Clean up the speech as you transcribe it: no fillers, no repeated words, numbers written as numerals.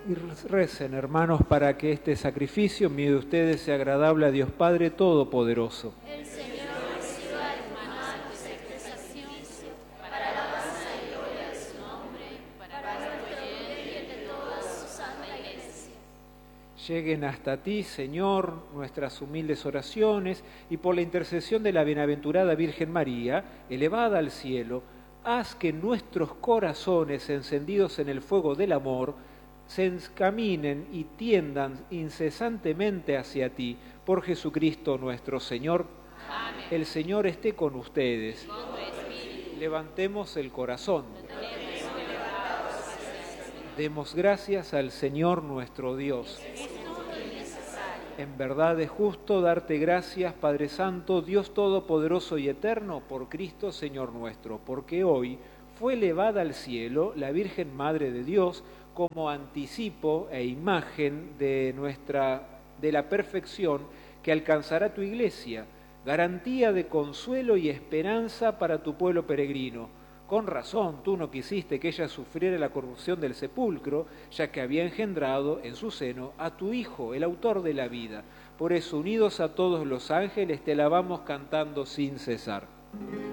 Y recen, hermanos, para que este sacrificio mío de ustedes sea agradable a Dios Padre Todopoderoso. El Señor reciba de tus manos este sacrificio para alabanza y gloria de su nombre, para nuestro bien y el de toda su santa Iglesia. Lleguen hasta ti, Señor, nuestras humildes oraciones, y por la intercesión de la bienaventurada Virgen María, elevada al cielo, haz que nuestros corazones, encendidos en el fuego del amor, se encaminen y tiendan incesantemente hacia ti, por Jesucristo nuestro Señor. Amén. El Señor esté con ustedes. Con tu espíritu. Levantemos el corazón. Tenemos elevados hacia el Señor. Demos gracias al Señor nuestro Dios. Es justo y necesario. En verdad es justo darte gracias, Padre Santo, Dios Todopoderoso y Eterno, por Cristo Señor nuestro, porque hoy fue elevada al cielo la Virgen Madre de Dios como anticipo e imagen de la perfección que alcanzará tu Iglesia, garantía de consuelo y esperanza para tu pueblo peregrino. Con razón, tú no quisiste que ella sufriera la corrupción del sepulcro, ya que había engendrado en su seno a tu Hijo, el autor de la vida. Por eso, unidos a todos los ángeles, te alabamos cantando sin cesar.